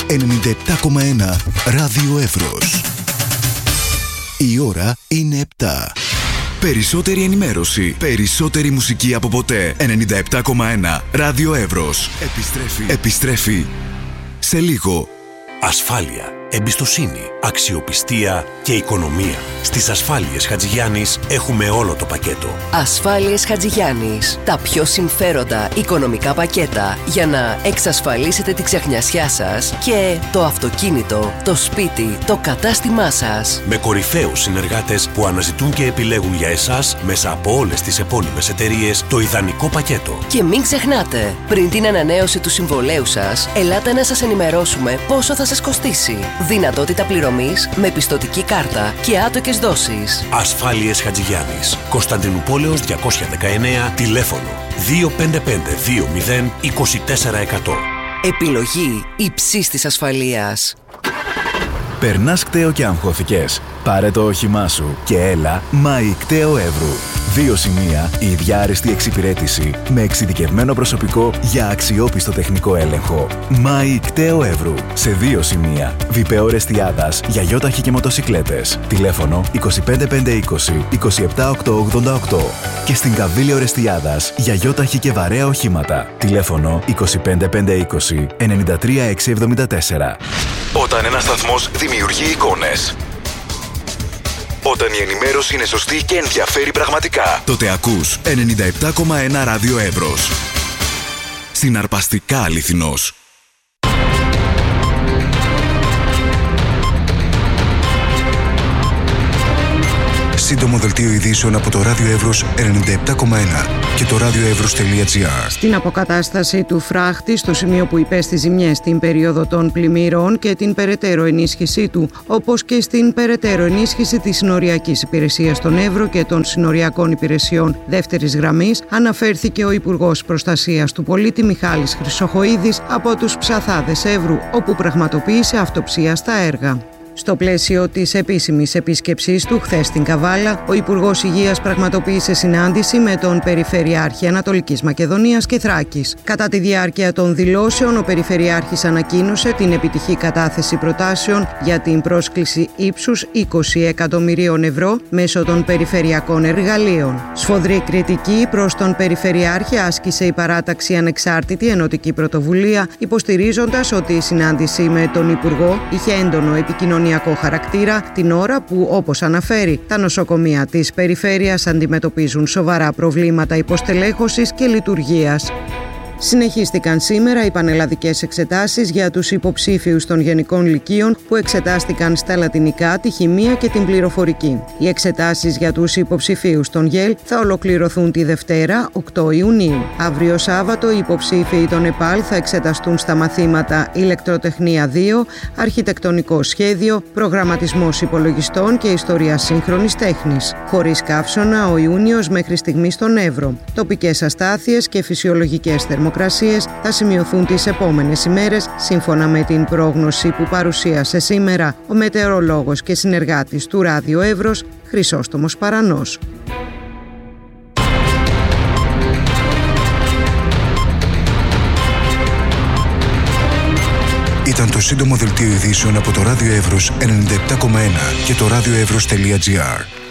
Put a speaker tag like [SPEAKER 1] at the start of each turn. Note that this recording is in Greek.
[SPEAKER 1] 97,1 Ράδιο Εύρος. Η ώρα είναι 7. Περισσότερη ενημέρωση, περισσότερη μουσική από ποτέ. 97,1 Ράδιο Εύρος. Επιστρέφει σε λίγο.
[SPEAKER 2] Ασφάλεια, εμπιστοσύνη, αξιοπιστία και οικονομία. Στις Ασφάλειες Χατζηγιάννης έχουμε όλο το πακέτο.
[SPEAKER 3] Ασφάλειες Χατζηγιάννης. Τα πιο συμφέροντα οικονομικά πακέτα για να εξασφαλίσετε την ξεχνιασιά σας και το αυτοκίνητο, το σπίτι, το κατάστημά σας.
[SPEAKER 2] Με κορυφαίους συνεργάτες που αναζητούν και επιλέγουν για εσάς μέσα από όλες τις επώνυμες εταιρείες το ιδανικό πακέτο.
[SPEAKER 3] Και μην ξεχνάτε, πριν την ανανέωση του συμβολέου σας, ελάτε να σας ενημερώσουμε πόσο θα σας κοστίσει. Δυνατότητα πληρωμής με πιστωτική κάρτα και άτοκες δόσεις.
[SPEAKER 2] Ασφάλειες Χατζηγιάννης. Κωνσταντινούπολεως 219, τηλέφωνο 25520 24%.
[SPEAKER 3] Επιλογή υψής της ασφαλείας.
[SPEAKER 1] Περνάς κταίο και αγχώθηκες? Πάρε το όχημά σου και έλα Μάη Κταίο Εύρου. 2 σημεία, η ίδια άριστη εξυπηρέτηση με εξειδικευμένο προσωπικό για αξιόπιστο τεχνικό έλεγχο. Μάη Κταίο Εύρου. Σε 2 σημεία. Βιπεό Ρεστιάδας για γιόταχη και μοτοσικλέτες. Τηλέφωνο 25520 27888. Και στην Καβίλιο Ρεστιάδας για γιόταχη και βαρέα οχήματα. Τηλέφωνο 25520 93674. Όταν ένας σταθμός δημιουργεί εικόνες, όταν η ενημέρωση είναι σωστή και ενδιαφέρει πραγματικά, τότε ακούς 97,1 Ράδιο Εύρος. Συναρπαστικά αληθινός. Σύντομο δελτίο ειδήσεων από το Ράδιο Εύρος 97,1 και το radioevros.gr.
[SPEAKER 4] Στην αποκατάσταση του φράχτη στο σημείο που υπέστη ζημιές στην περίοδο των πλημμύρων και την περαιτέρω ενίσχυσή του, όπως και στην περαιτέρω ενίσχυση της συνοριακής υπηρεσίας στον Εύρο και των συνοριακών υπηρεσιών δεύτερης γραμμής, αναφέρθηκε ο Υπουργός Προστασίας του Πολίτη Μιχάλης Χρυσοχοΐδης από τους Ψαθάδες Εύρου, όπου πραγματοποίησε αυτοψία στα έργα. Στο πλαίσιο της επίσημης επίσκεψής του χθες στην Καβάλα, ο Υπουργός Υγείας πραγματοποίησε συνάντηση με τον Περιφερειάρχη Ανατολικής Μακεδονίας και Θράκης. Κατά τη διάρκεια των δηλώσεων, ο Περιφερειάρχης ανακοίνωσε την επιτυχή κατάθεση προτάσεων για την πρόσκληση ύψους 20 εκατομμυρίων ευρώ μέσω των περιφερειακών εργαλείων. Σφοδρή κριτική προς τον Περιφερειάρχη άσκησε η παράταξη Ανεξάρτητη Ενωτική Πρωτοβουλία, υποστηρίζοντας ότι η συνάντηση με τον Υπουργό είχε έντονο επικοινωνιακό χαρακτήρα την ώρα που, όπως αναφέρει, τα νοσοκομεία της περιφέρειας αντιμετωπίζουν σοβαρά προβλήματα υποστελέχωσης και λειτουργίας. Συνεχίστηκαν σήμερα οι πανελλαδικές εξετάσεις για τους υποψήφιους των γενικών λυκείων που εξετάστηκαν στα λατινικά, τη χημεία και την πληροφορική. Οι εξετάσεις για τους υποψηφίους των ΓΕΛ θα ολοκληρωθούν τη Δευτέρα, 8 Ιουνίου. Αύριο Σάββατο οι υποψήφιοι των ΕΠΑΛ θα εξεταστούν στα μαθήματα Ηλεκτροτεχνία 2, Αρχιτεκτονικό Σχέδιο, Προγραμματισμός Υπολογιστών και Ιστορία Σύγχρονης Τέχνης. Χωρίς καύσωνα ο Ιούνιος μέχρι στιγμή στον Εύρο. Τοπικές αστάθειες και φυσιολογικές θερμοκρασίες θα σημειωθούν τις επόμενες ημέρες, σύμφωνα με την πρόγνωση που παρουσίασε σήμερα ο μετεωρολόγος και συνεργάτης του Ράδιο Εύρος, Χρυσόστομος Παρανός.
[SPEAKER 1] Ήταν το σύντομο δελτίο ειδήσεων από το Ράδιο Εύρος 97,1 και το radioevros.gr.